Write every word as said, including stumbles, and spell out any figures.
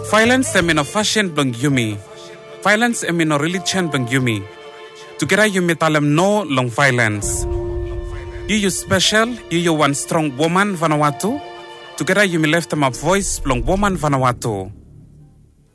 Violence em in a fashion blang yumi. Violence em in a religion blang yumi. Together yumi talem no long violence. You you special, you you one strong woman Vanuatu. Together yumi left them a voice long woman Vanuatu.